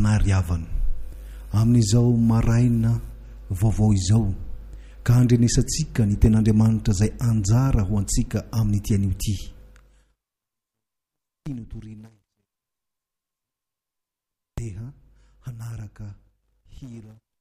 manary havana amin'izao maraina vaovao izao ka handrenesantsika ny ten'Andriamanitra izay anjara ho antsika amin'ny tian'io ity. Notorinay deha hanaraka hira